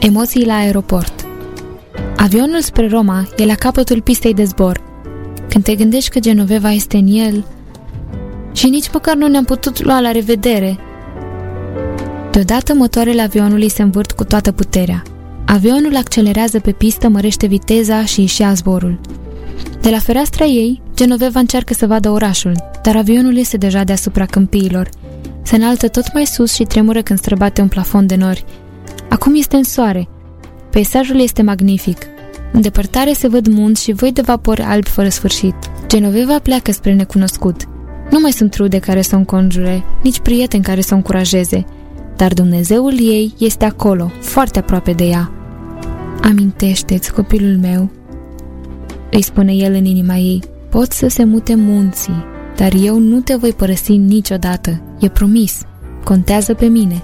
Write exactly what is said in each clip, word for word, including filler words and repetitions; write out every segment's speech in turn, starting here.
Emoții la aeroport. Avionul spre Roma e la capătul pistei de zbor. Când te gândești că Genoveva este în el și nici măcar nu ne-am putut lua la revedere. Deodată motoarele avionului se învârt cu toată puterea. Avionul accelerează pe pistă, mărește viteza și își ia zborul. De la fereastra ei, Genoveva încearcă să vadă orașul, dar avionul este deja deasupra câmpiilor. Se înalță tot mai sus și tremură când străbate un plafon de nori. Acum este în soare. Peisajul este magnific. În depărtare se văd munți și văi de vapor albi fără sfârșit. Genoveva pleacă spre necunoscut. Nu mai sunt rude care să o înconjure, nici prieteni care să o încurajeze. Dar Dumnezeul ei este acolo, foarte aproape de ea. Amintește-ți, copilul meu, îi spune el în inima ei, pot să se mute munții, dar eu nu te voi părăsi niciodată. E promis. Contează pe mine.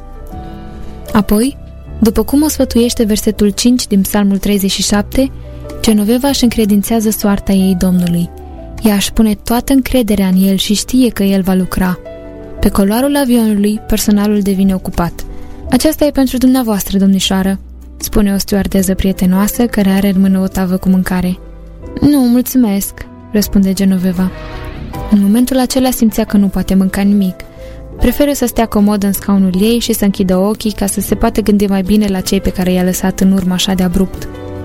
Apoi, după cum o sfătuiește versetul cinci din Psalmul treizeci și șapte, Genoveva își încredințează soarta ei Domnului. Ea își pune toată încrederea în el și știe că el va lucra. Pe coloarul avionului, personalul devine ocupat. Aceasta e pentru dumneavoastră, domnișoară, spune o stewardeză prietenoasă care are în mână o tavă cu mâncare. Nu, mulțumesc, răspunde Genoveva. În momentul acela simțea că nu poate mânca nimic. Preferă să stea comod în scaunul ei și să închidă ochii ca să se poată gândi mai bine la cei pe care i-a lăsat în urmă așa de abrupt.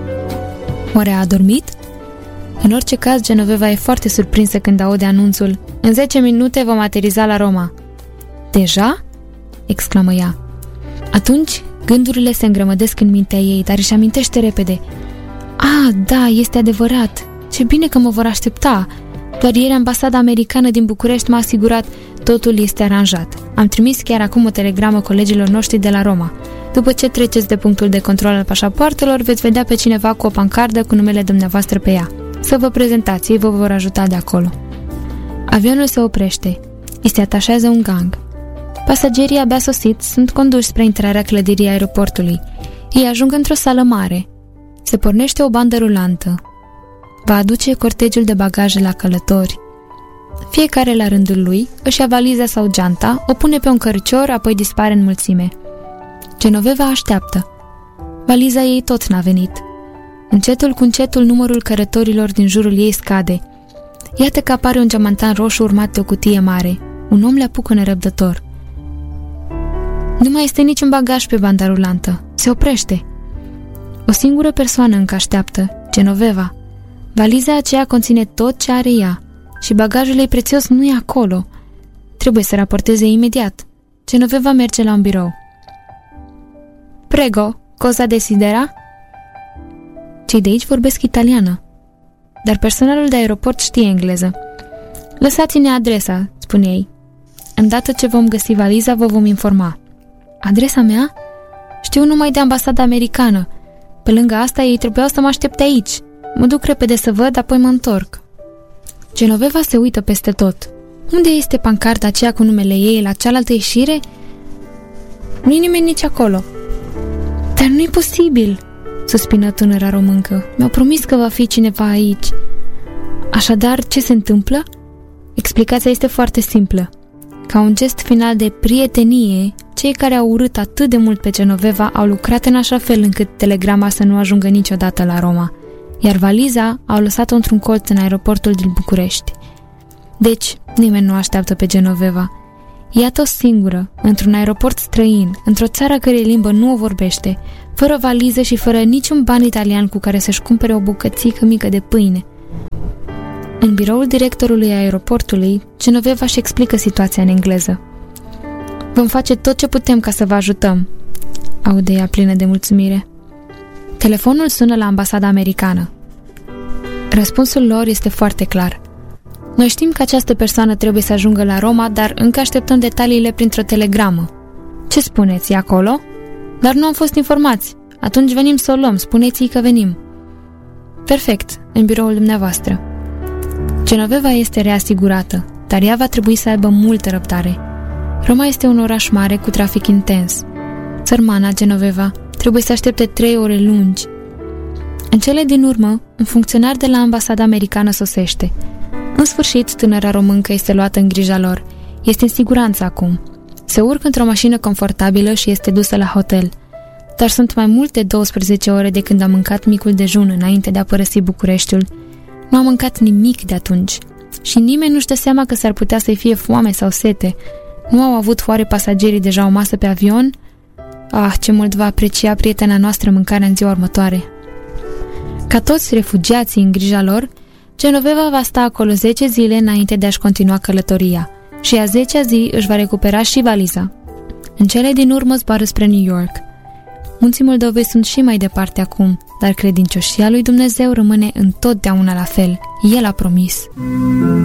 Oare a adormit? În orice caz, Genoveva e foarte surprinsă când aude anunțul: în zece minute vom ateriza la Roma. Deja? Exclamă ea. Atunci, gândurile se îngrămădesc în mintea ei, dar își amintește repede. Ah, da, este adevărat. Ce bine că mă vor aștepta. Doar ieri ambasada americană din București m-a asigurat: totul este aranjat. Am trimis chiar acum o telegramă colegilor noștri de la Roma. După ce treceți de punctul de control al pașapoartelor, veți vedea pe cineva cu o pancardă cu numele dumneavoastră pe ea. Să vă prezentați, ei vă vor ajuta de acolo. Avionul se oprește. Îi se atașează un gang. Pasagerii abia sosiți sunt conduși spre intrarea clădirii aeroportului. Ei ajung într-o sală mare. Se pornește o bandă rulantă. Va aduce cortegiul de bagaje la călători. Fiecare la rândul lui își ia valiza sau geanta, o pune pe un cărcior, apoi dispare în mulțime. Genoveva așteaptă. Valiza ei tot n-a venit. Încetul cu încetul numărul cărătorilor din jurul ei scade. Iată că apare un geamantan roșu urmat de o cutie mare. Un om le apucă nerăbdător. Nu mai este niciun bagaj pe banda rulantă. Se oprește. O singură persoană încă așteaptă, Genoveva. Valiza aceea conține tot ce are ea și bagajul ei prețios nu e acolo. Trebuie să raporteze imediat. Genoveva merge la un birou. Prego, cosa desidera? Cei de aici vorbesc italiană, dar personalul de aeroport știe engleză. Lăsați-ne adresa, spune ei. Îndată ce vom găsi valiza, vă vom informa. Adresa mea? Știu numai de ambasada americană. Pe lângă asta, ei trebuiau să mă aștepte aici. Mă duc repede să văd, apoi mă întorc. Genoveva se uită peste tot. Unde este pancarta aceea cu numele ei la cealaltă ieșire? Nu-i nimeni nici acolo. Dar nu-i posibil, suspină tânăra româncă. Mi-au promis că va fi cineva aici. Așadar, ce se întâmplă? Explicația este foarte simplă. Ca un gest final de prietenie, cei care au urât atât de mult pe Genoveva au lucrat în așa fel încât telegrama să nu ajungă niciodată la Roma, iar valiza au lăsat-o într-un colț în aeroportul din București. Deci, nimeni nu așteaptă pe Genoveva. Iată-o singură, într-un aeroport străin, într-o țară cărei limbă nu o vorbește, fără valiză și fără niciun ban italian cu care să-și cumpere o bucățică mică de pâine. În biroul directorului aeroportului, Genoveva își explică situația în engleză. Vom face tot ce putem ca să vă ajutăm, aude ea plină de mulțumire. Telefonul sună la ambasada americană. Răspunsul lor este foarte clar. Noi știm că această persoană trebuie să ajungă la Roma, dar încă așteptăm detaliile printr-o telegramă. Ce spuneți, e acolo? Dar nu am fost informați. Atunci venim să o luăm, spuneți-i că venim. Perfect, în biroul dumneavoastră. Genoveva este reasigurată, dar ea va trebui să aibă multă răbdare. Roma este un oraș mare cu trafic intens. Sărmana Genoveva trebuie să aștepte trei ore lungi. În cele din urmă, un funcționar de la ambasada americană sosește. În sfârșit, tânăra româncă este luată în grija lor. Este în siguranță acum. Se urcă într-o mașină confortabilă și este dusă la hotel. dar sunt mai mult de douăsprezece ore de când am mâncat micul dejun înainte de a părăsi Bucureștiul. Nu am mâncat nimic de atunci și nimeni nu-și dă seama că s-ar putea să-i fie foame sau sete. Nu au avut oare pasagerii deja o masă pe avion? Ah, ce mult va aprecia prietena noastră mâncarea în ziua următoare. Ca toți refugiații în grija lor, Genoveva va sta acolo zece zile înainte de a-și continua călătoria și a zecea zi își va recupera și valiza. În cele din urmă zboară spre New York. Munții Moldovei sunt și mai departe acum, dar credincioșia lui Dumnezeu rămâne întotdeauna la fel. El a promis.